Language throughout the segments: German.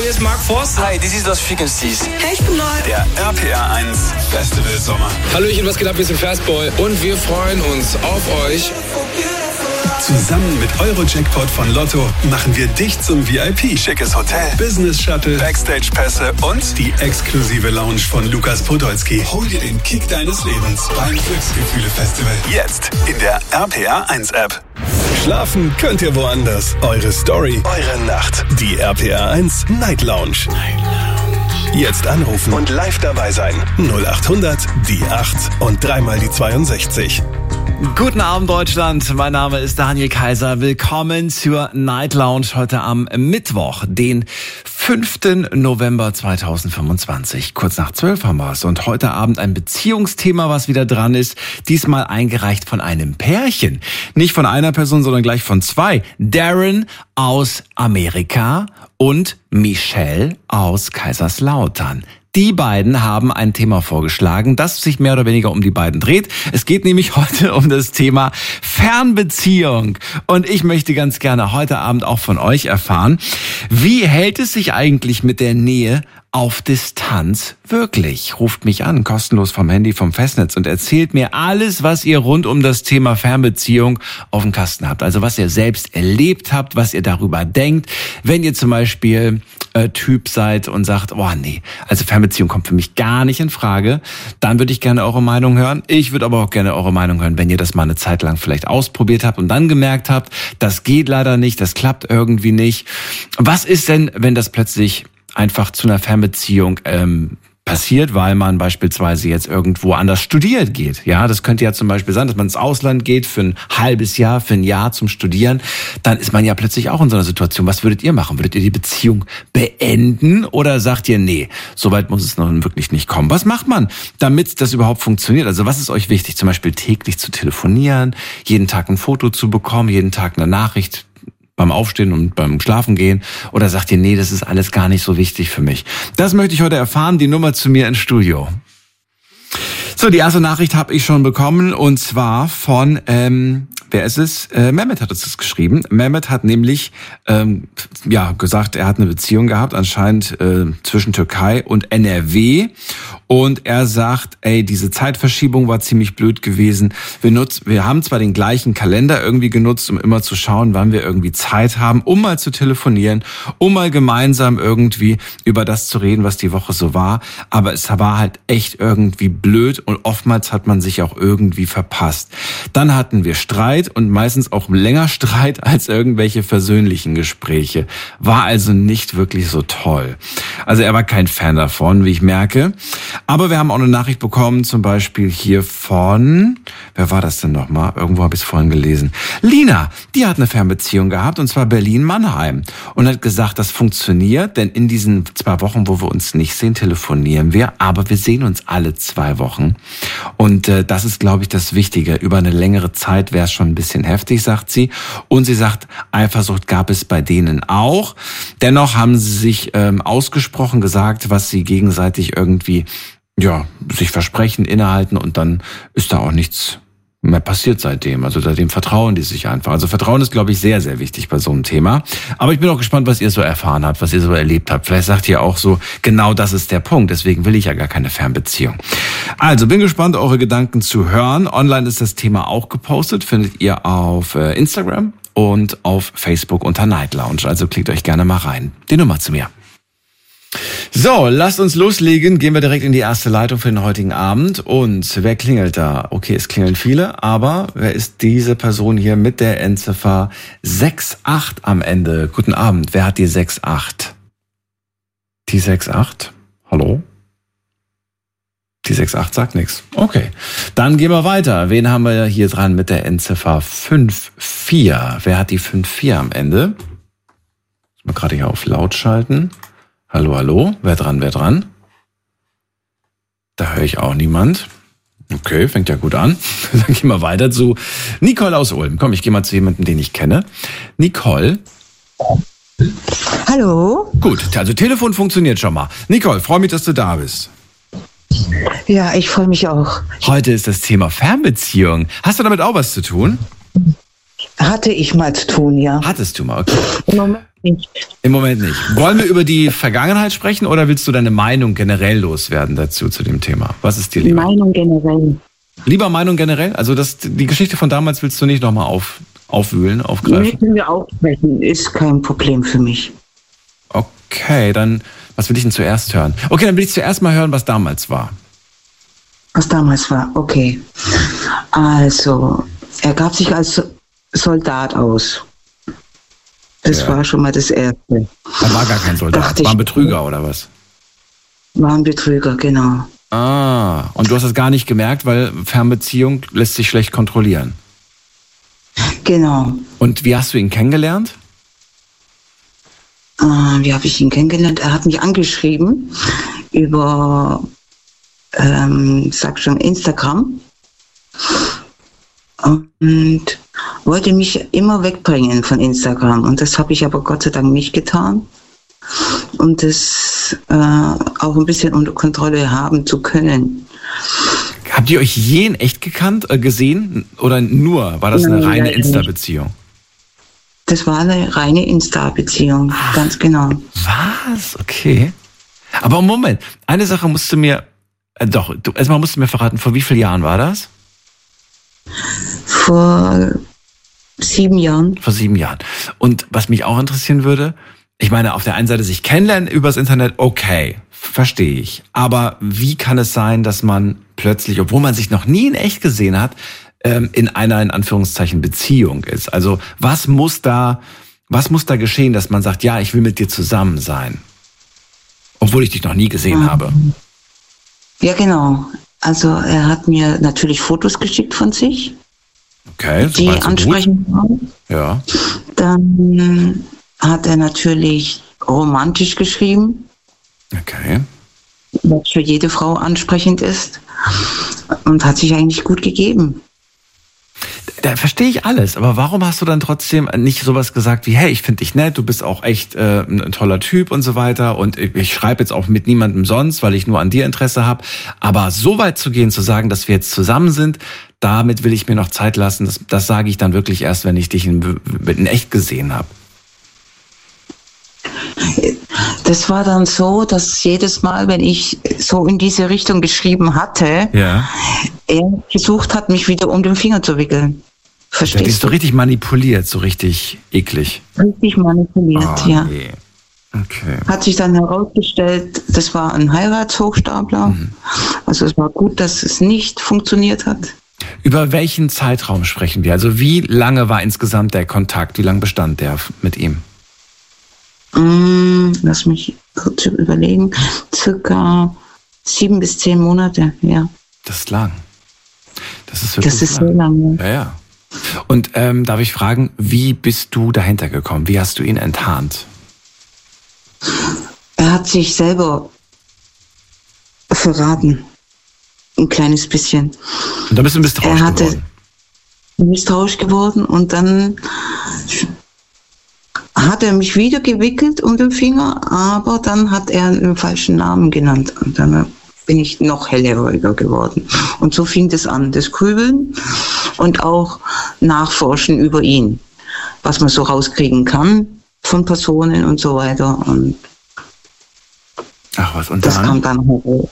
hier ist Mark Forster. Hi, this is Los Frequencies. Hey, ich bin neu. Der RPR 1 Festival Sommer. Hallöchen, was geht ab? Wir sind Fastboy und wir freuen uns auf euch. Zusammen mit Eurojackpot von Lotto machen wir dich zum VIP. Schickes Hotel, Business Shuttle, Backstage-Pässe und die exklusive Lounge von Lukas Podolski. Hol dir den Kick deines Lebens beim Glücksgefühle-Festival. Jetzt in der RPR 1 App. Schlafen könnt ihr woanders. Eure Story, eure Nacht. Die RPR 1 Night Lounge. Jetzt anrufen und live dabei sein. 0800 die 8 und dreimal die 62. Guten Abend, Deutschland. Mein Name ist Daniel Kaiser. Willkommen zur Night Lounge heute am Mittwoch, den 5. November 2025. Kurz nach 12 haben wir es. Und heute Abend ein Beziehungsthema, was wieder dran ist. Diesmal eingereicht von einem Pärchen. Nicht von einer Person, sondern gleich von zwei. Darren aus Amerika und Michelle aus Kaiserslautern. Die beiden haben ein Thema vorgeschlagen, das sich mehr oder weniger um die beiden dreht. Es geht nämlich heute um das Thema Fernbeziehung. Und ich möchte ganz gerne heute Abend auch von euch erfahren, wie hält es sich eigentlich mit der Nähe auf Distanz wirklich? Ruft mich an, kostenlos vom Handy, vom Festnetz und erzählt mir alles, was ihr rund um das Thema Fernbeziehung auf dem Kasten habt. Also was ihr selbst erlebt habt, was ihr darüber denkt. Wenn ihr zum Beispiel Typ seid und sagt, oh nee, also Fernbeziehung kommt für mich gar nicht in Frage, dann würde ich gerne eure Meinung hören. Ich würde aber auch gerne eure Meinung hören, wenn ihr das mal eine Zeit lang vielleicht ausprobiert habt und dann gemerkt habt, das geht leider nicht, das klappt irgendwie nicht. Was ist denn, wenn das plötzlich einfach zu einer Fernbeziehung passiert, weil man beispielsweise jetzt irgendwo anders studiert geht. Ja, das könnte ja zum Beispiel sein, dass man ins Ausland geht für ein halbes Jahr, für ein Jahr zum Studieren. Dann ist man ja plötzlich auch in so einer Situation. Was würdet ihr machen? Würdet ihr die Beziehung beenden oder sagt ihr, nee, so weit muss es noch wirklich nicht kommen? Was macht man, damit das überhaupt funktioniert? Also was ist euch wichtig? Zum Beispiel täglich zu telefonieren, jeden Tag ein Foto zu bekommen, jeden Tag eine Nachricht beim Aufstehen und beim Schlafen gehen, oder sagt ihr, nee, das ist alles gar nicht so wichtig für mich? Das möchte ich heute erfahren, die Nummer zu mir ins Studio. So, die erste Nachricht habe ich schon bekommen und zwar von, wer ist es? Mehmet hat uns das geschrieben. Mehmet hat nämlich gesagt, er hat eine Beziehung gehabt, anscheinend zwischen Türkei und NRW. Und er sagt, diese Zeitverschiebung war ziemlich blöd gewesen. Wir haben zwar den gleichen Kalender irgendwie genutzt, um immer zu schauen, wann wir irgendwie Zeit haben, um mal zu telefonieren, um mal gemeinsam irgendwie über das zu reden, was die Woche so war. Aber es war halt echt irgendwie blöd und oftmals hat man sich auch irgendwie verpasst. Dann hatten wir Streit und meistens auch länger Streit als irgendwelche versöhnlichen Gespräche. War also nicht wirklich so toll. Also er war kein Fan davon, wie ich merke. Aber wir haben auch eine Nachricht bekommen, zum Beispiel hier von, wer war das denn nochmal? Irgendwo habe ich es vorhin gelesen. Lina, die hat eine Fernbeziehung gehabt, und zwar Berlin-Mannheim. Und hat gesagt, das funktioniert, denn in diesen 2 Wochen, wo wir uns nicht sehen, telefonieren wir. Aber wir sehen uns alle 2 Wochen. Und das ist, glaube ich, das Wichtige. Über eine längere Zeit wäre es schon ein bisschen heftig, sagt sie. Und sie sagt, Eifersucht gab es bei denen auch. Dennoch haben sie sich ausgesprochen gesagt, was sie gegenseitig irgendwie sich versprechen, innehalten, und dann ist da auch nichts mehr passiert seitdem. Also seitdem vertrauen die sich einfach. Also Vertrauen ist, glaube ich, sehr, sehr wichtig bei so einem Thema. Aber ich bin auch gespannt, was ihr so erfahren habt, was ihr so erlebt habt. Vielleicht sagt ihr auch so, genau das ist der Punkt. Deswegen will ich ja gar keine Fernbeziehung. Also bin gespannt, eure Gedanken zu hören. Online ist das Thema auch gepostet. Findet ihr auf Instagram und auf Facebook unter Night Lounge. Also klickt euch gerne mal rein. Die Nummer zu mir. So, lasst uns loslegen. Gehen wir direkt in die erste Leitung für den heutigen Abend. Und wer klingelt da? Okay, es klingeln viele, aber wer ist diese Person hier mit der Endziffer 68 am Ende? Guten Abend, wer hat die 68? Die 68? Hallo? Die 68 sagt nichts. Okay, dann gehen wir weiter. Wen haben wir hier dran mit der Endziffer 54? Wer hat die 54 am Ende? Mal gerade hier auf laut schalten. Hallo, hallo, wer dran? Da höre ich auch niemand. Okay, fängt ja gut an. Dann gehen wir weiter zu Nicole aus Ulm. Komm, ich gehe mal zu jemandem, den ich kenne. Nicole. Hallo. Gut, also Telefon funktioniert schon mal. Nicole, freue mich, dass du da bist. Ja, ich freue mich auch. Heute ist das Thema Fernbeziehung. Hast du damit auch was zu tun? Hatte ich mal zu tun, ja. Hattest du mal, okay. nicht. Im Moment nicht. Wollen wir über die Vergangenheit sprechen oder willst du deine Meinung generell loswerden dazu, zu dem Thema? Was ist dir lieber? Meinung generell. Lieber Meinung generell? Also die Geschichte von damals willst du nicht nochmal aufwühlen, aufgreifen? Nee, können wir auch sprechen. Ist kein Problem für mich. Okay, dann, was will ich denn zuerst hören? Okay, dann will ich zuerst mal hören, was damals war. Was damals war, okay. Also, er gab sich als Soldat aus. Das war schon mal das Erste. Er war gar kein Soldat, war ein Betrüger oder was? War ein Betrüger, genau. Ah, und du hast das gar nicht gemerkt, weil Fernbeziehung lässt sich schlecht kontrollieren. Genau. Und wie hast du ihn kennengelernt? Wie habe ich ihn kennengelernt? Er hat mich angeschrieben über, sag schon, Instagram und wollte mich immer wegbringen von Instagram. Und das habe ich aber Gott sei Dank nicht getan. Um das auch ein bisschen unter Kontrolle haben zu können. Habt ihr euch je in echt gesehen? Oder nur? War das eine reine Insta-Beziehung? Das war eine reine Insta-Beziehung, ganz genau. Was? Okay. Aber Moment, eine Sache musst du mir, erstmal musst du mir verraten, vor wie vielen Jahren war das? Vor 7 Jahren. Vor 7 Jahren. Und was mich auch interessieren würde, ich meine, auf der einen Seite sich kennenlernen übers Internet, okay, verstehe ich. Aber wie kann es sein, dass man plötzlich, obwohl man sich noch nie in echt gesehen hat, in einer, in Anführungszeichen, Beziehung ist? Also was muss da geschehen, dass man sagt, ja, ich will mit dir zusammen sein? Obwohl ich dich noch nie gesehen habe. Ja, genau. Also er hat mir natürlich Fotos geschickt von sich, okay, die ansprechend waren. Ja. Dann hat er natürlich romantisch geschrieben. Okay. Was für jede Frau ansprechend ist. Und hat sich eigentlich gut gegeben. Da verstehe ich alles, aber warum hast du dann trotzdem nicht sowas gesagt wie, hey, ich finde dich nett, du bist auch echt ein toller Typ und so weiter und ich schreibe jetzt auch mit niemandem sonst, weil ich nur an dir Interesse habe, aber so weit zu gehen, zu sagen, dass wir jetzt zusammen sind, damit will ich mir noch Zeit lassen, das sage ich dann wirklich erst, wenn ich dich in echt gesehen habe. Das war dann so, dass jedes Mal, wenn ich so in diese Richtung geschrieben hatte, er versucht hat, mich wieder um den Finger zu wickeln. Verstehst du? Die ist so richtig manipuliert, so richtig eklig. Richtig manipuliert, ja. Nee. Okay. Hat sich dann herausgestellt, das war ein Heiratshochstapler. Also es war gut, dass es nicht funktioniert hat. Über welchen Zeitraum sprechen wir? Also wie lange war insgesamt der Kontakt? Wie lange bestand der mit ihm? Lass mich kurz überlegen. Circa 7 bis 10 Monate, ja. Das ist lang. Das ist wirklich lang. Das ist so lang. Ja. Und darf ich fragen, wie bist du dahinter gekommen? Wie hast du ihn enttarnt? Er hat sich selber verraten. Ein kleines bisschen. Und da bist du misstrauisch geworden? Misstrauisch geworden und dann hat er mich wieder gewickelt um den Finger, aber dann hat er einen falschen Namen genannt. Und dann bin ich noch hellhöriger geworden. Und so fing das an, das Grübeln und auch Nachforschen über ihn, was man so rauskriegen kann von Personen und so weiter. Und ach was, und das kam dann heraus.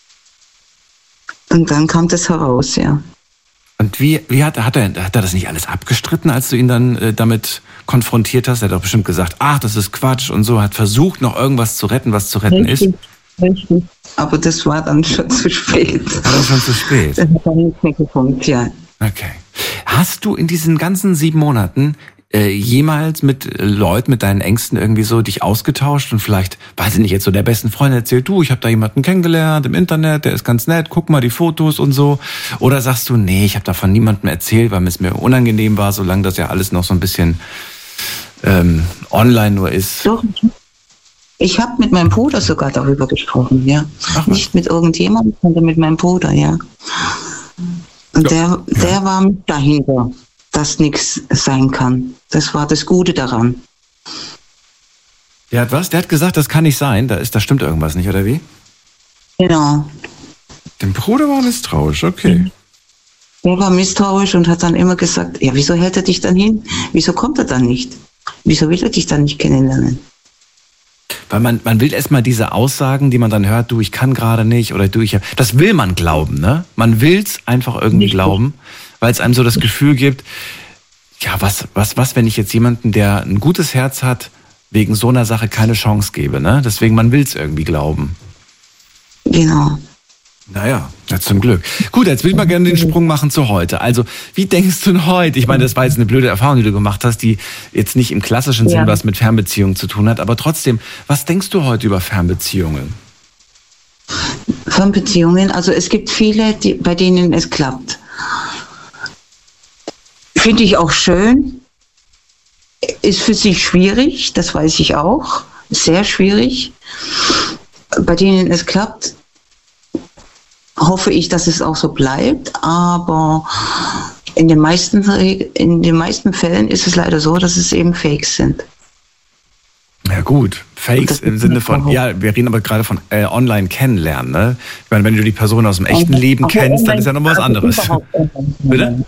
Und dann kam das heraus, ja. Und wie hat er das nicht alles abgestritten, als du ihn dann damit konfrontiert hast? Er hat doch bestimmt gesagt, ach, das ist Quatsch und so, hat versucht, noch irgendwas zu retten, was zu retten ist. Richtig. Aber das war dann schon zu spät. War dann schon zu spät? Das hat dann nicht mehr gefunden, ja. Okay. Hast du in diesen ganzen 7 Monaten jemals mit Leuten, mit deinen Ängsten irgendwie so dich ausgetauscht und vielleicht, weiß ich nicht, jetzt so der besten Freundin erzählt, du, ich habe da jemanden kennengelernt im Internet, der ist ganz nett, guck mal die Fotos und so. Oder sagst du, nee, ich habe davon niemandem erzählt, weil es mir unangenehm war, solange das ja alles noch so ein bisschen online nur ist. Doch, ich habe mit meinem Bruder sogar darüber gesprochen, ja. Ach, nicht mit irgendjemandem, sondern mit meinem Bruder, ja. Und der war mit dahinter, dass nichts sein kann. Das war das Gute daran. Der hat was? Der hat gesagt, das kann nicht sein. Da stimmt irgendwas nicht, oder wie? Genau. Der Bruder war misstrauisch, okay. Der war misstrauisch und hat dann immer gesagt, ja, wieso hält er dich dann hin? Wieso kommt er dann nicht? Wieso will er dich dann nicht kennenlernen? Weil man will erstmal diese Aussagen, die man dann hört, du, ich kann gerade nicht oder du, das will man glauben, ne? Man will's einfach irgendwie glauben, weil es einem so das Gefühl gibt, ja, was, wenn ich jetzt jemanden, der ein gutes Herz hat, wegen so einer Sache keine Chance gebe, ne? Deswegen, man will's irgendwie glauben. Genau. Naja, ja, zum Glück. Gut, jetzt will ich mal gerne den Sprung machen zu heute. Also, wie denkst du denn heute? Ich meine, das war jetzt eine blöde Erfahrung, die du gemacht hast, die jetzt nicht im klassischen Sinn was mit Fernbeziehungen zu tun hat. Aber trotzdem, was denkst du heute über Fernbeziehungen? Fernbeziehungen, also es gibt viele, bei denen es klappt. Finde ich auch schön. Ist für sich schwierig, das weiß ich auch. Sehr schwierig. Bei denen es klappt, hoffe ich, dass es auch so bleibt, aber in den meisten Fällen ist es leider so, dass es eben Fakes sind. Ja gut, Fakes im Sinne von, ja, wir reden aber gerade von online kennenlernen, ne? Ich meine, wenn du die Person aus dem echten Leben kennst, dann ist ja noch was anderes. Bitte?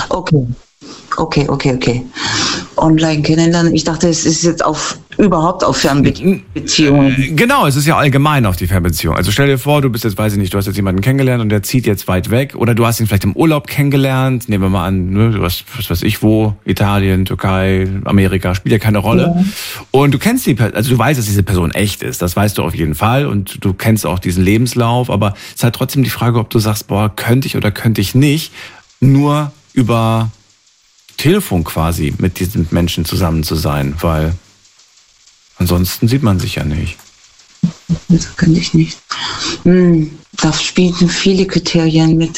Okay. Online kennenlernen. Ich dachte, es ist jetzt überhaupt auf Fernbeziehungen. Genau, es ist ja allgemein auf die Fernbeziehung. Also stell dir vor, du bist jetzt, weiß ich nicht, du hast jetzt jemanden kennengelernt und der zieht jetzt weit weg. Oder du hast ihn vielleicht im Urlaub kennengelernt. Nehmen wir mal an, ne, du hast, was weiß ich wo, Italien, Türkei, Amerika, spielt ja keine Rolle. Ja. Und du kennst also du weißt, dass diese Person echt ist. Das weißt du auf jeden Fall. Und du kennst auch diesen Lebenslauf. Aber es ist halt trotzdem die Frage, ob du sagst, boah, könnte ich oder könnte ich nicht, nur über Telefon quasi mit diesen Menschen zusammen zu sein, weil ansonsten sieht man sich ja nicht. Das kann ich nicht. Da spielen viele Kriterien mit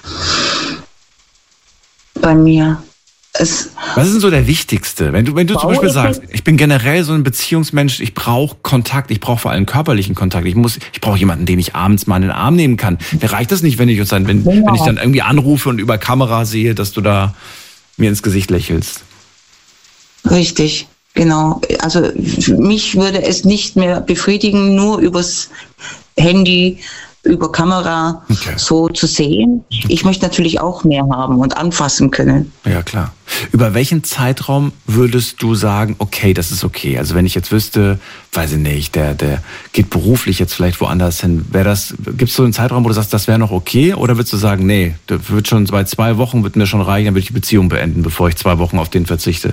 bei mir. Was ist denn so der wichtigste? Wenn du zum Beispiel sagst, ich bin generell so ein Beziehungsmensch, ich brauche Kontakt, ich brauche vor allem körperlichen Kontakt, ich brauche jemanden, den ich abends mal in den Arm nehmen kann. Mir reicht das nicht, wenn ich dann irgendwie anrufe und über Kamera sehe, dass du da mir ins Gesicht lächelst. Richtig, genau. Also mich würde es nicht mehr befriedigen, nur übers Handy, über Kamera so zu sehen. Ich möchte natürlich auch mehr haben und anfassen können. Ja, klar. Über welchen Zeitraum würdest du sagen, okay, das ist okay? Also wenn ich jetzt wüsste, weiß ich nicht, der geht beruflich jetzt vielleicht woanders hin, gibt es so einen Zeitraum, wo du sagst, das wäre noch okay? Oder würdest du sagen, nee, das wird schon bei 2 Wochen wird mir schon reichen, dann würde ich die Beziehung beenden, bevor ich 2 Wochen auf den verzichte?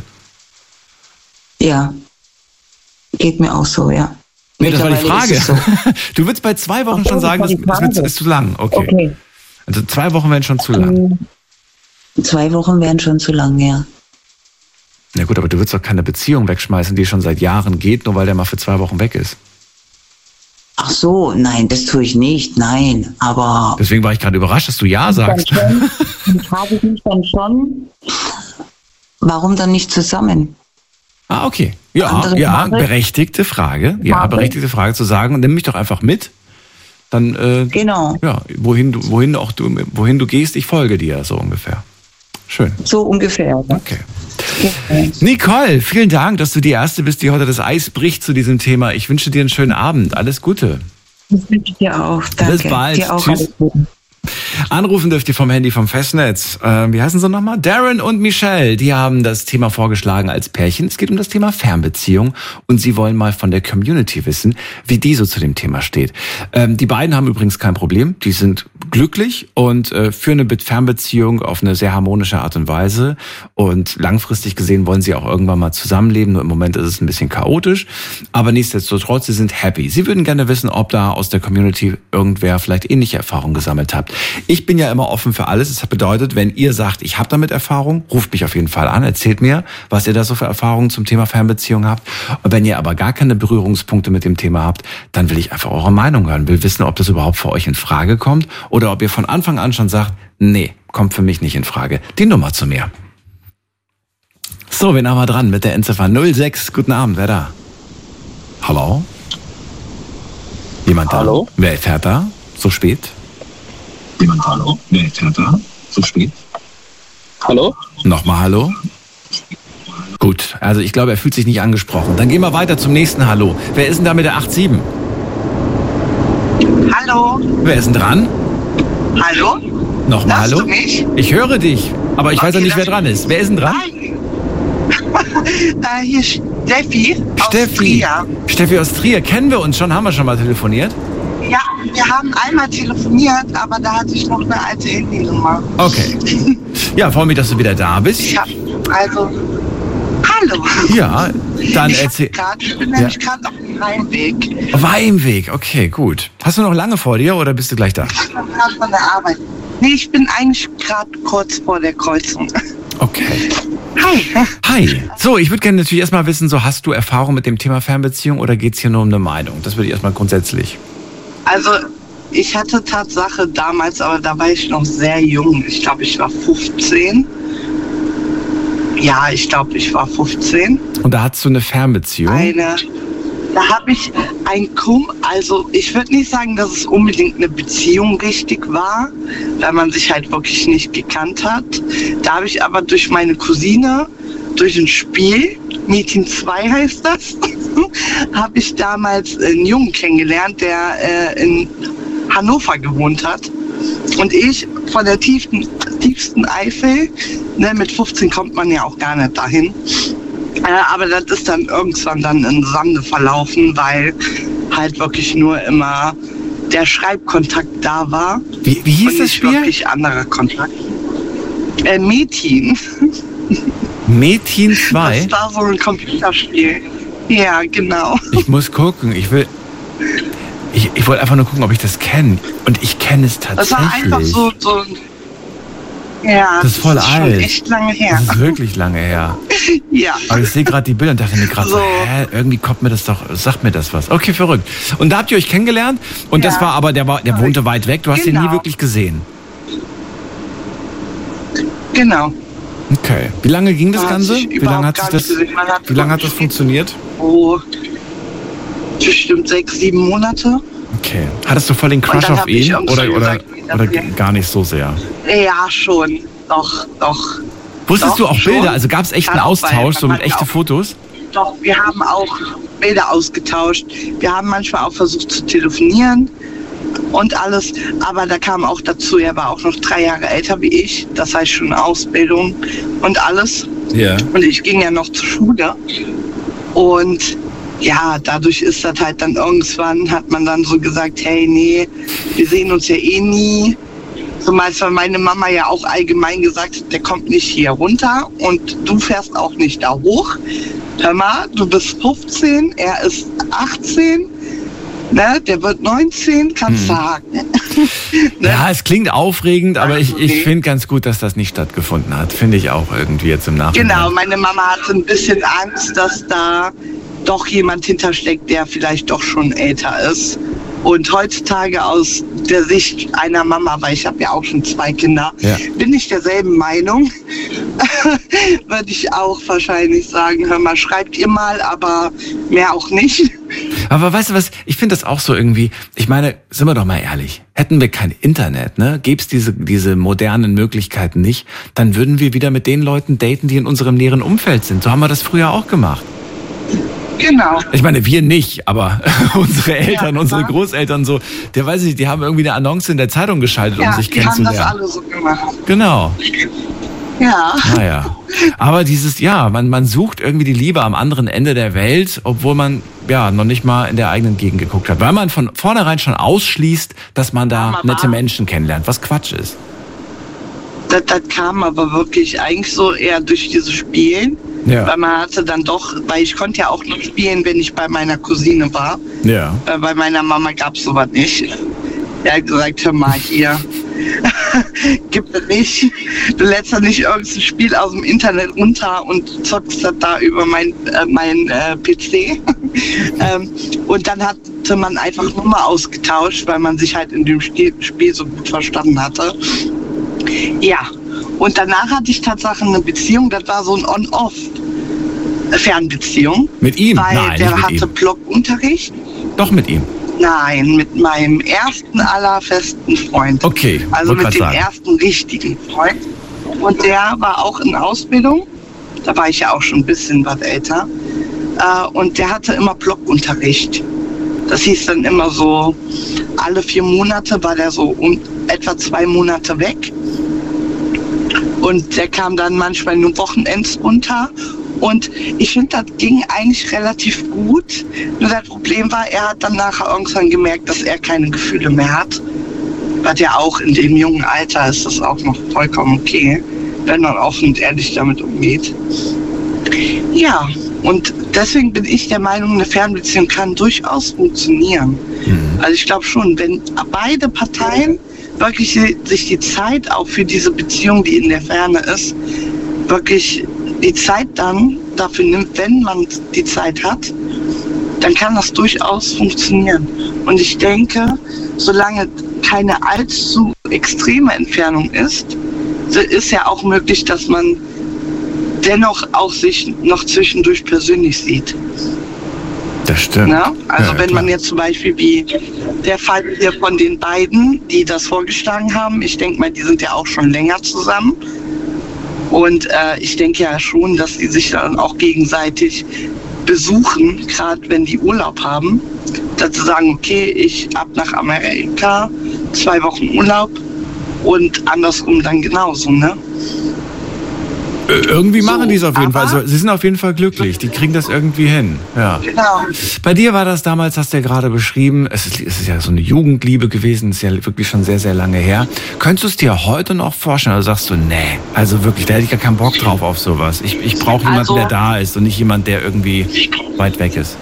Ja, geht mir auch so, ja. Nee, das war die Frage. So. Du würdest bei 2 Wochen schon sagen, das ist zu lang. Okay. Also 2 Wochen wären schon zu lang. 2 Wochen wären schon zu lang, ja. Na gut, aber du würdest doch keine Beziehung wegschmeißen, die schon seit Jahren geht, nur weil der mal für 2 Wochen weg ist. Ach so, nein, das tue ich nicht, nein, aber... Deswegen war ich gerade überrascht, dass du Ja sagst. Dann frage ich mich dann schon, warum dann nicht zusammen? Ah, okay. Ja, berechtigte Frage. Ja, berechtigte Frage zu sagen, nimm mich doch einfach mit. Dann, genau. Ja, wohin du gehst, ich folge dir, so ungefähr. Schön. So ungefähr. Ne? Okay. Nicole, vielen Dank, dass du die Erste bist, die heute das Eis bricht zu diesem Thema. Ich wünsche dir einen schönen Abend. Alles Gute. Das wünsche ich dir auch. Danke. Bis bald. Dir auch. Tschüss. Alles Gute. Anrufen dürft ihr vom Handy vom Festnetz. Wie heißen sie nochmal? Darren und Michelle, die haben das Thema vorgeschlagen als Pärchen. Es geht um das Thema Fernbeziehung und sie wollen mal von der Community wissen, wie die so zu dem Thema steht. Die beiden haben übrigens kein Problem. Die sind glücklich und führen eine Fernbeziehung auf eine sehr harmonische Art und Weise. Und langfristig gesehen wollen sie auch irgendwann mal zusammenleben. Nur im Moment ist es ein bisschen chaotisch. Aber nichtsdestotrotz, sie sind happy. Sie würden gerne wissen, ob da aus der Community irgendwer vielleicht ähnliche Erfahrungen gesammelt hat. Ich bin ja immer offen für alles. Das bedeutet, wenn ihr sagt, ich habe damit Erfahrung, ruft mich auf jeden Fall an, erzählt mir, was ihr da so für Erfahrungen zum Thema Fernbeziehung habt. Und wenn ihr aber gar keine Berührungspunkte mit dem Thema habt, dann will ich einfach eure Meinung hören, will wissen, ob das überhaupt für euch in Frage kommt oder ob ihr von Anfang an schon sagt, nee, kommt für mich nicht in Frage. Die Nummer zu mir. So, wen haben wir dran mit der Endziffer 06? Guten Abend, wer da? Hallo? Jemand da? Hallo? Wer fährt da? So spät? Hallo? Wer fährt da? So spät? Hallo? Nochmal Hallo? Gut, also ich glaube, er fühlt sich nicht angesprochen. Dann gehen wir weiter zum nächsten Hallo. Wer ist denn da mit der 87? Hallo? Wer ist denn dran? Hallo? Nochmal Hörst Hallo? du mich? Ich höre dich, aber ich weiß ja nicht, wer dran ist. Wer ist denn dran? Nein. Hier Steffi aus Trier. Steffi aus Trier. Kennen wir uns schon? Haben wir schon mal telefoniert? Ja, wir haben einmal telefoniert, aber da hatte ich noch eine alte Handynummer. Okay. Ja, freue mich, dass du wieder da bist. Hallo. Ja, dann erzähl. Ich bin nämlich gerade auf dem Heimweg. Auf Heimweg, okay, gut. Hast du noch lange vor dir oder bist du gleich da? Ich bin gerade von der Arbeit. Nee, ich bin eigentlich gerade kurz vor der Kreuzung. Okay. Hi. So, ich würde gerne natürlich erstmal wissen, so hast du Erfahrung mit dem Thema Fernbeziehung oder geht es hier nur um eine Meinung? Das würde ich erstmal grundsätzlich. Also, ich hatte Tatsache damals, aber da war ich noch sehr jung. Ich glaube, ich war 15. Ja, ich glaube, ich war 15. Und da hattest du eine Fernbeziehung? Da habe ich also ich würde nicht sagen, dass es unbedingt eine Beziehung richtig war, weil man sich halt wirklich nicht gekannt hat. Da habe ich aber durch meine Cousine, durch ein Spiel, Mädchen 2 heißt das, habe ich damals einen Jungen kennengelernt, der in Hannover gewohnt hat. Und ich von der tiefsten Eifel, ne, mit 15 kommt man ja auch gar nicht dahin. Aber das ist dann irgendwann dann in Sande verlaufen, weil halt wirklich nur immer der Schreibkontakt da war. Wie hieß das Spiel? Wirklich anderer Kontakt. Mädchen. Mädchen 2? Das war so ein Computerspiel. Ja, genau. Ich muss gucken. Ich wollte einfach nur gucken, ob ich das kenne. Und ich kenne es tatsächlich. Das war einfach so ja, das ist voll alt. Schon echt lange her. Das ist wirklich lange her. Ja. Aber ich sehe gerade die Bilder und dachte mir gerade so, irgendwie kommt mir das doch, sagt mir das was. Okay, verrückt. Und da habt ihr euch kennengelernt und das war aber, der wohnte weit weg, du hast ihn nie wirklich gesehen. Genau. Okay. Wie lange ging das Ganze? Wie lange hat das funktioniert? Oh, bestimmt 6-7 Monate. Okay. Hattest du voll den Crush auf ihn oder gar nicht so sehr? Ja, schon. Doch. Wusstest du auch schon. Bilder? Also gab es echt einen Austausch, so mit echten Fotos? Doch, wir haben auch Bilder ausgetauscht. Wir haben manchmal auch versucht zu telefonieren und alles. Aber da kam auch dazu, er war auch noch 3 Jahre älter wie ich. Das heißt schon Ausbildung und alles. Ja. Und ich ging ja noch zur Schule. Und ja, dadurch ist das halt dann irgendwann, hat man dann so gesagt, hey, nee, wir sehen uns ja eh nie. Zumal meine Mama ja auch allgemein gesagt hat, der kommt nicht hier runter und du fährst auch nicht da hoch. Hör mal, du bist 15, er ist 18, ne, der wird 19, kannst du sagen. Ne? Ja, es klingt aufregend, aber ich finde ganz gut, dass das nicht stattgefunden hat. Finde ich auch irgendwie jetzt im Nachhinein. Genau, meine Mama hatte ein bisschen Angst, dass da doch jemand hintersteckt, der vielleicht doch schon älter ist. Und heutzutage aus der Sicht einer Mama, weil ich habe ja auch schon 2 Kinder, bin ich derselben Meinung. Würde ich auch wahrscheinlich sagen, hör mal, schreibt ihr mal, aber mehr auch nicht. Aber weißt du was, ich finde das auch so irgendwie, ich meine, sind wir doch mal ehrlich, hätten wir kein Internet, ne, gäbe es diese modernen Möglichkeiten nicht, dann würden wir wieder mit den Leuten daten, die in unserem näheren Umfeld sind. So haben wir das früher auch gemacht. Genau. Ich meine, wir nicht, aber unsere Eltern, unsere Großeltern so, die haben irgendwie eine Annonce in der Zeitung geschaltet, um sich kennenzulernen. Ja, die haben das alle so gemacht. Genau. Ja. Naja. Aber man sucht irgendwie die Liebe am anderen Ende der Welt, obwohl man noch nicht mal in der eigenen Gegend geguckt hat. Weil man von vornherein schon ausschließt, dass man da nette Menschen kennenlernt, was Quatsch ist. Das kam aber wirklich eigentlich so eher durch dieses Spielen. Ja. Weil man hatte dann doch, weil ich konnte ja auch noch spielen, wenn ich bei meiner Cousine war. Ja. Bei meiner Mama gab es sowas nicht. Er hat gesagt, hör mal hier, gibt es nicht. Du lädst ja nicht irgendein Spiel aus dem Internet runter und zockst das da über mein PC. Und dann hatte man einfach Nummer ausgetauscht, weil man sich halt in dem Spiel so gut verstanden hatte. Ja, und danach hatte ich tatsächlich eine Beziehung, das war so ein On-Off-Fernbeziehung. Mit ihm? Weil Nein, der hatte Blockunterricht. Doch mit ihm? Nein, mit meinem ersten allerfesten Freund. Okay, also mit dem ersten richtigen Freund. Und der war auch in Ausbildung. Da war ich ja auch schon ein bisschen was älter. Und der hatte immer Blockunterricht. Das hieß dann immer so, alle 4 Monate war der so etwa 2 Monate weg. Und der kam dann manchmal nur Wochenends runter Und ich finde, das ging eigentlich relativ gut. Nur das Problem war, er hat dann nachher irgendwann gemerkt, dass er keine Gefühle mehr hat. Was ja auch in dem jungen Alter ist das auch noch vollkommen okay, wenn man offen und ehrlich damit umgeht. Ja, und deswegen bin ich der Meinung, eine Fernbeziehung kann durchaus funktionieren. Also ich glaube schon, wenn beide Parteien wirklich sich die Zeit auch für diese Beziehung, die in der Ferne ist, wirklich die Zeit dann dafür nimmt, wenn man die Zeit hat, dann kann das durchaus funktionieren. Und ich denke, solange keine allzu extreme Entfernung ist ja auch möglich, dass man dennoch auch sich noch zwischendurch persönlich sieht. Das stimmt. Na? Also ja, wenn klar. man jetzt zum Beispiel wie der Fall hier von den beiden, die das vorgeschlagen haben, ich denke mal, die sind ja auch schon länger zusammen. Und ich denke ja schon, dass die sich dann auch gegenseitig besuchen, gerade wenn die Urlaub haben. Dazu sagen, okay, ich ab nach Amerika, 2 Wochen Urlaub und andersrum dann genauso, ne? Irgendwie machen die es auf jeden Fall. Also, sie sind auf jeden Fall glücklich. Die kriegen das irgendwie hin. Ja. Genau. Bei dir war das damals, hast du ja gerade beschrieben, es ist ja so eine Jugendliebe gewesen, ist ja wirklich schon sehr, sehr lange her. Könntest du es dir heute noch vorstellen? Oder sagst du, nee, also wirklich, da hätte ich gar keinen Bock drauf auf sowas. Ich brauche jemanden, der da ist und nicht jemand, der irgendwie weit weg ist.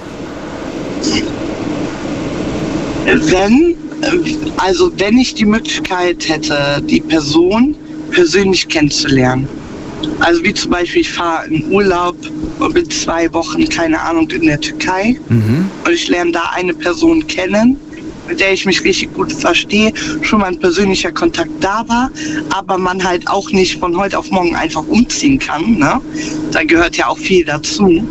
Wenn ich die Möglichkeit hätte, die Person persönlich kennenzulernen. Also wie zum Beispiel, ich fahre in Urlaub und bin 2 Wochen, keine Ahnung, in der Türkei. Und ich lerne da eine Person kennen, mit der ich mich richtig gut verstehe, schon mal ein persönlicher Kontakt da war, aber man halt auch nicht von heute auf morgen einfach umziehen kann. Ne? Da gehört ja auch viel dazu.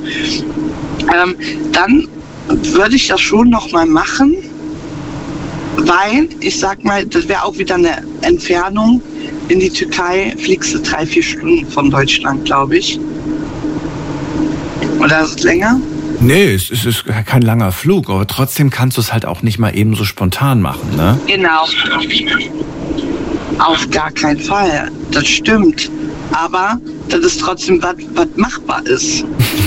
Dann würde ich das schon nochmal machen, weil, ich sag mal, das wäre auch wieder eine Entfernung. In die Türkei fliegst du 3-4 Stunden von Deutschland, glaube ich. Oder ist es länger? Nee, es ist kein langer Flug, aber trotzdem kannst du es halt auch nicht mal eben so spontan machen, ne? Genau. Auf gar keinen Fall. Das stimmt. Aber das ist trotzdem was machbar ist.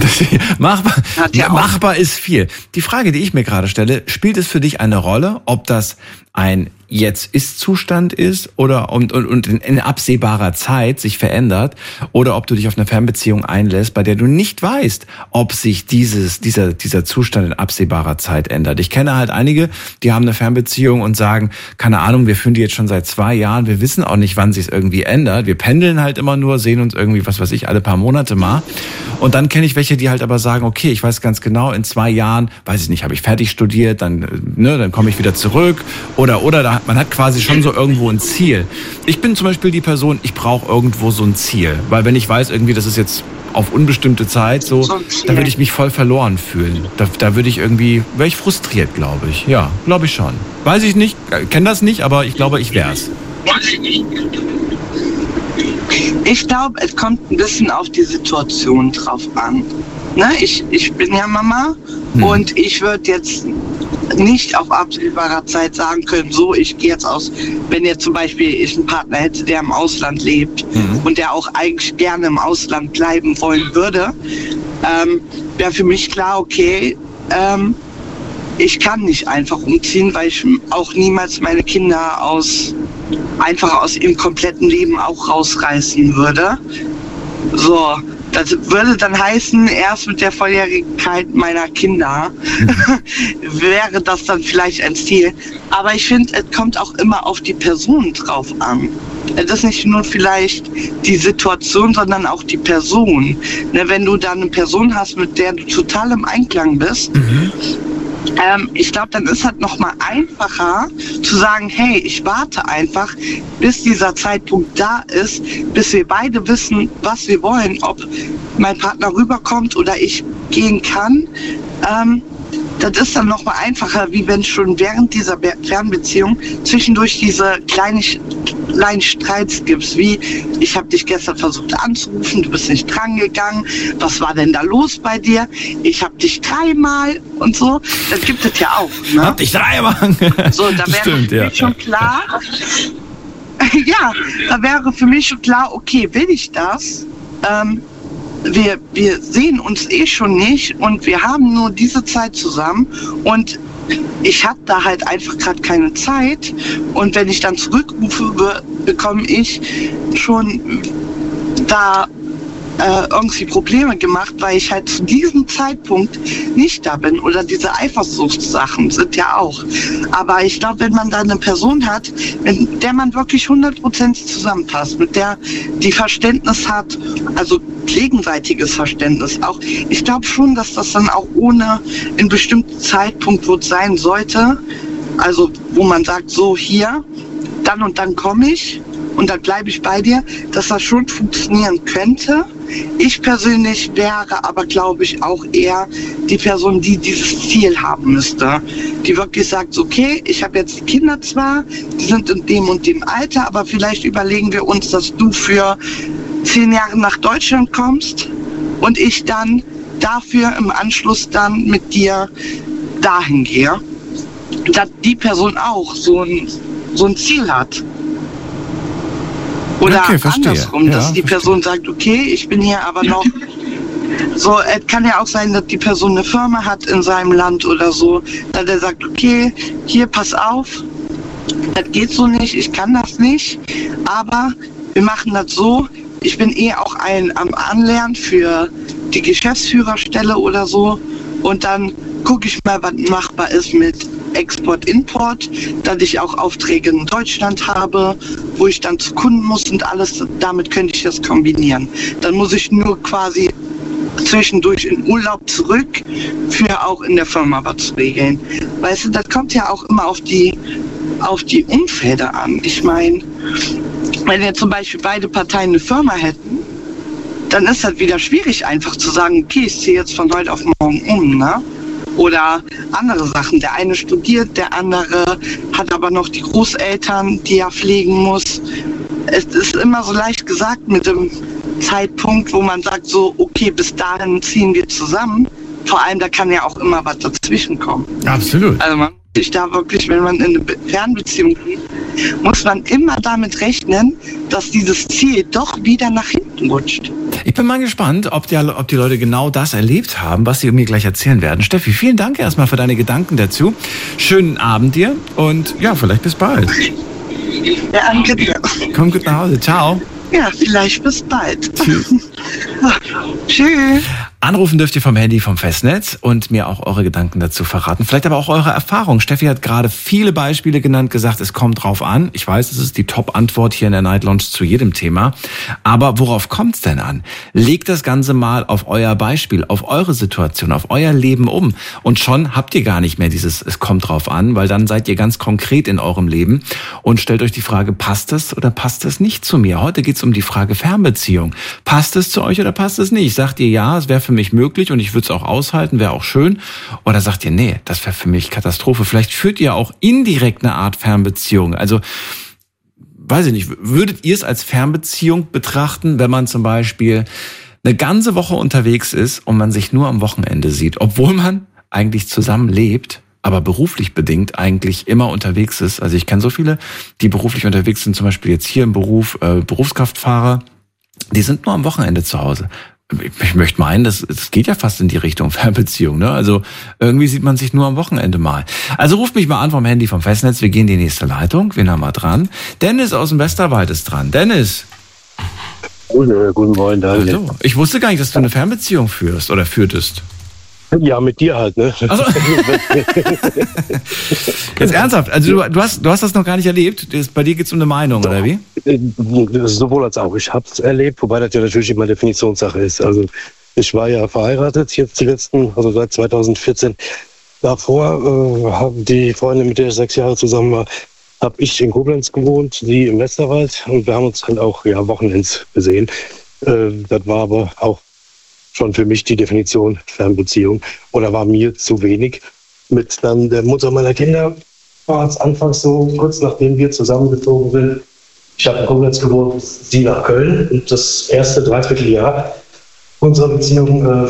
Machbar ist viel. Die Frage, die ich mir gerade stelle, spielt es für dich eine Rolle, ob das ein Jetzt-Ist-Zustand ist oder und in absehbarer Zeit sich verändert oder ob du dich auf eine Fernbeziehung einlässt, bei der du nicht weißt, ob sich dieser Zustand in absehbarer Zeit ändert. Ich kenne halt einige, die haben eine Fernbeziehung und sagen, keine Ahnung, wir führen die jetzt schon seit 2 Jahren, wir wissen auch nicht, wann sich es irgendwie ändert. Wir pendeln halt immer nur, sehen uns irgendwie, was weiß ich, alle paar Monate mal. Und dann kenne ich welche, die halt aber sagen, okay, ich weiß ganz genau, in 2 Jahren, weiß ich nicht, habe ich fertig studiert, dann komme ich wieder zurück oder man hat quasi schon so irgendwo ein Ziel. Ich bin zum Beispiel die Person, ich brauche irgendwo so ein Ziel, weil wenn ich weiß irgendwie, das ist jetzt auf unbestimmte Zeit so, da würde ich mich voll verloren fühlen. Da wäre ich frustriert, glaube ich. Ja, glaube ich schon. Weiß ich nicht, kenne das nicht, aber ich glaube, ich wäre es. Ich glaube, es kommt ein bisschen auf die Situation drauf an. Ne? Ich bin ja Mama und ich würde jetzt nicht auf absehbarer Zeit sagen können, so, ich gehe jetzt aus, wenn jetzt zum Beispiel ich einen Partner hätte, der im Ausland lebt und der auch eigentlich gerne im Ausland bleiben wollen würde, wäre für mich klar, okay, ich kann nicht einfach umziehen, weil ich auch niemals meine Kinder einfach aus ihrem kompletten Leben auch rausreißen würde. So, das würde dann heißen, erst mit der Volljährigkeit meiner Kinder wäre das dann vielleicht ein Ziel. Aber ich finde, es kommt auch immer auf die Person drauf an. Es ist nicht nur vielleicht die Situation, sondern auch die Person. Ne, wenn du dann eine Person hast, mit der du total im Einklang bist, ich glaube, dann ist halt noch mal einfacher zu sagen, hey, ich warte einfach, bis dieser Zeitpunkt da ist, bis wir beide wissen, was wir wollen, ob mein Partner rüberkommt oder ich gehen kann. Das ist dann noch mal einfacher, wie wenn schon während dieser Fernbeziehung zwischendurch diese kleinen Streits gibt, wie ich habe dich gestern versucht anzurufen, du bist nicht dran gegangen, was war denn da los bei dir? Ich habe dich 3-mal und so, das gibt es ja auch. Ne? Hab dich 3-mal. So, da wäre für mich schon klar, da wäre für mich schon klar, okay, will ich das? wir sehen uns schon nicht und wir haben nur diese Zeit zusammen und ich habe da halt einfach gerade keine Zeit und wenn ich dann zurückrufe, bekomme ich schon da irgendwie Probleme gemacht, weil ich halt zu diesem Zeitpunkt nicht da bin. Oder diese Eifersuchtssachen sind ja auch. Aber ich glaube, wenn man da eine Person hat, mit der man wirklich 100% zusammenpasst, mit der die Verständnis hat, also gegenseitiges Verständnis auch, ich glaube schon, dass das dann auch ohne einen bestimmten Zeitpunkt wo es sein sollte, also wo man sagt, so hier, dann und dann komme ich und dann bleibe ich bei dir, dass das schon funktionieren könnte. Ich persönlich wäre aber, glaube ich, auch eher die Person, die dieses Ziel haben müsste. Die wirklich sagt, okay, ich habe jetzt die Kinder zwar, die sind in dem und dem Alter, aber vielleicht überlegen wir uns, dass du für 10 Jahre nach Deutschland kommst und ich dann dafür im Anschluss dann mit dir dahin gehe. Dass die Person auch so ein Ziel hat. Oder okay, andersrum, dass die Person sagt, okay, ich bin hier aber noch so, es kann ja auch sein, dass die Person eine Firma hat in seinem Land oder so, dass er sagt, okay, hier, pass auf, das geht so nicht, ich kann das nicht, aber wir machen das so, ich bin auch am Anlernen für die Geschäftsführerstelle oder so und dann gucke ich mal, was machbar ist mit Export-Import, dass ich auch Aufträge in Deutschland habe, wo ich dann zu Kunden muss und alles, damit könnte ich das kombinieren. Dann muss ich nur quasi zwischendurch in Urlaub zurück, für auch in der Firma was zu regeln. Weißt du, das kommt ja auch immer auf die Umfelder an. Ich meine, wenn wir zum Beispiel beide Parteien eine Firma hätten, dann ist das wieder schwierig, einfach zu sagen, okay, ich ziehe jetzt von heute auf morgen um, ne? Oder andere Sachen. Der eine studiert, der andere hat aber noch die Großeltern, die er pflegen muss. Es ist immer so leicht gesagt mit dem Zeitpunkt, wo man sagt so, okay, bis dahin ziehen wir zusammen. Vor allem, da kann ja auch immer was dazwischen kommen. Absolut. Also man muss sich da wirklich, wenn man in eine Fernbeziehung geht, muss man immer damit rechnen, dass dieses Ziel doch wieder nach hinten rutscht. Ich bin mal gespannt, ob die Leute genau das erlebt haben, was sie mir gleich erzählen werden. Steffi, vielen Dank erstmal für deine Gedanken dazu. Schönen Abend dir und ja, vielleicht bis bald. Ja, danke dir. Komm gut nach Hause. Ciao. Ja, vielleicht bis bald. Tschüss. Tschüss. Anrufen dürft ihr vom Handy, vom Festnetz und mir auch eure Gedanken dazu verraten. Vielleicht aber auch eure Erfahrungen. Steffi hat gerade viele Beispiele genannt, gesagt, es kommt drauf an. Ich weiß, es ist die Top-Antwort hier in der Night Lounge zu jedem Thema. Aber worauf kommt es denn an? Legt das Ganze mal auf euer Beispiel, auf eure Situation, auf euer Leben um. Und schon habt ihr gar nicht mehr dieses es kommt drauf an, weil dann seid ihr ganz konkret in eurem Leben und stellt euch die Frage, passt es oder passt es nicht zu mir? Heute geht es um die Frage Fernbeziehung. Passt es zu euch oder passt es nicht? Sagt ihr ja, es wäre für mich möglich und ich würde es auch aushalten, wäre auch schön. Oder sagt ihr, nee, das wäre für mich Katastrophe. Vielleicht führt ihr auch indirekt eine Art Fernbeziehung. Also, weiß ich nicht, würdet ihr es als Fernbeziehung betrachten, wenn man zum Beispiel eine ganze Woche unterwegs ist und man sich nur am Wochenende sieht, obwohl man eigentlich zusammen lebt, aber beruflich bedingt eigentlich immer unterwegs ist. Also ich kenne so viele, die beruflich unterwegs sind, zum Beispiel jetzt hier im Beruf, Berufskraftfahrer, die sind nur am Wochenende zu Hause. Ich möchte meinen, das geht ja fast in die Richtung Fernbeziehung, ne? Also irgendwie sieht man sich nur am Wochenende mal. Also ruft mich mal an vom Handy, vom Festnetz. Wir gehen in die nächste Leitung. Wen haben wir dran? Dennis aus dem Westerwald ist dran. Dennis. Guten Morgen, Daniel. Also, ich wusste gar nicht, dass du eine Fernbeziehung führst oder führtest. Ja, mit dir halt, ne? Also, jetzt ernsthaft, also du hast das noch gar nicht erlebt? Bei dir geht es um eine Meinung, oder wie? Sowohl als auch. Ich habe es erlebt, wobei das ja natürlich immer Definitionssache ist. Also ich war ja verheiratet, jetzt also seit 2014. Davor haben die Freundin, mit der ich 6 Jahre zusammen war, habe ich in Koblenz gewohnt, sie im Westerwald. Und wir haben uns halt auch Wochenends gesehen. Das war aber auch schon für mich die Definition Fernbeziehung oder war mir zu wenig. Mit dann der Mutter meiner Kinder war es anfangs so, kurz nachdem wir zusammengezogen sind. Ich habe in Koblenz gewohnt, sie nach Köln und das erste Dreivierteljahr unserer Beziehung,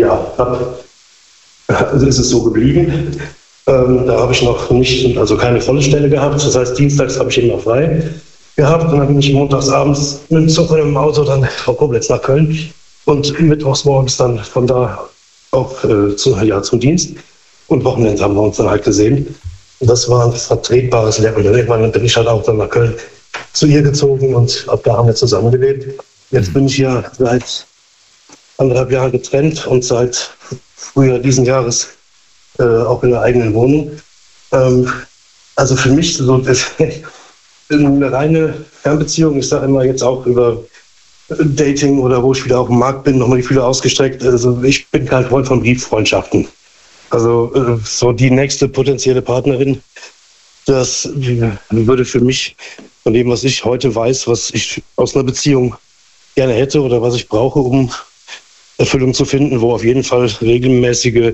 ist es so geblieben. Da habe ich noch keine volle Stelle gehabt. Das heißt, dienstags habe ich immer frei gehabt und dann bin ich montags abends mit dem Zug und im Auto dann von Koblenz nach Köln und mittwochs morgens dann von da auch zum Dienst. Und Wochenende haben wir uns dann halt gesehen. Und das war ein vertretbares Level. Dann bin ich halt auch dann nach Köln zu ihr gezogen und ab da haben wir zusammengelebt. Jetzt bin ich ja seit 1,5 Jahren getrennt und seit Frühjahr diesen Jahres auch in der eigenen Wohnung. Also für mich so eine reine Fernbeziehung, ich sage immer jetzt auch über Dating oder wo ich wieder auf dem Markt bin, nochmal die Fühler ausgestreckt. Also ich bin kein Freund von Brieffreundschaften. Also so die nächste potenzielle Partnerin, das würde für mich von dem, was ich heute weiß, was ich aus einer Beziehung gerne hätte oder was ich brauche, um Erfüllung zu finden, wo auf jeden Fall regelmäßige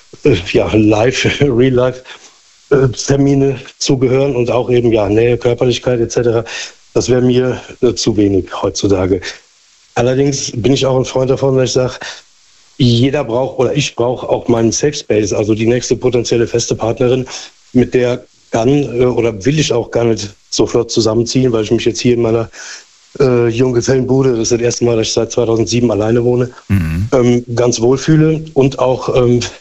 Real-Life-Termine zugehören und auch eben Nähe, Körperlichkeit etc. Das wäre mir zu wenig heutzutage. Allerdings bin ich auch ein Freund davon, dass ich sage, jeder braucht oder ich brauche auch meinen Safe Space, also die nächste potenzielle feste Partnerin, mit der kann oder will ich auch gar nicht so flott zusammenziehen, weil ich mich jetzt hier in meiner Junggesellenbude, das ist das erste Mal, dass ich seit 2007 alleine wohne, ganz wohlfühle und auch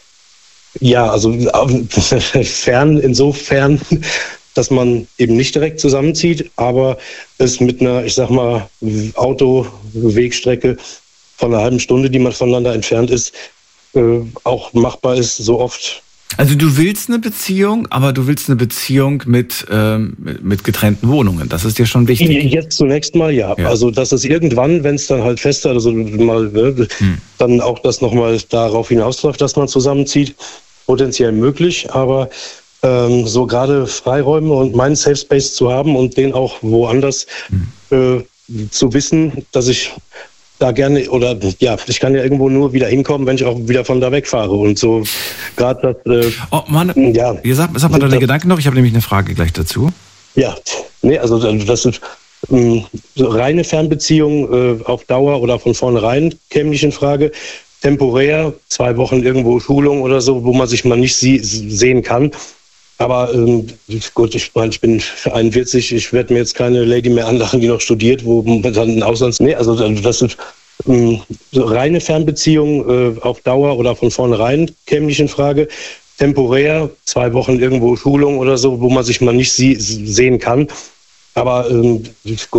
fern insofern, dass man eben nicht direkt zusammenzieht, aber es mit einer, ich sag mal, Autowegstrecke von einer halben Stunde, die man voneinander entfernt ist, auch machbar ist, so oft. Also du willst eine Beziehung, aber du willst eine Beziehung mit getrennten Wohnungen. Das ist dir schon wichtig. Jetzt zunächst mal, ja. Also dass es irgendwann, wenn es dann halt fester, also mal dann auch das nochmal darauf hinausläuft, dass man zusammenzieht, potenziell möglich, aber so gerade Freiräume und meinen Safe Space zu haben und den auch woanders zu wissen, dass ich da gerne ich kann ja irgendwo nur wieder hinkommen, wenn ich auch wieder von da wegfahre und so gerade das. Sag mal deine Gedanken noch. Ich habe nämlich eine Frage gleich dazu. Ja, also das ist so reine Fernbeziehung auf Dauer oder von vornherein käme nicht in Frage. Temporär 2 Wochen irgendwo Schulung oder so, wo man sich mal nicht sehen kann. Aber gut, ich meine, ich bin 41, ich werde mir jetzt keine Lady mehr anlachen, die noch studiert, wo man dann ein Auslands... also das ist so reine Fernbeziehung auf Dauer oder von vornherein käme nicht in Frage. Temporär 2 Wochen irgendwo Schulung oder so, wo man sich mal nicht sehen kann. Aber gut,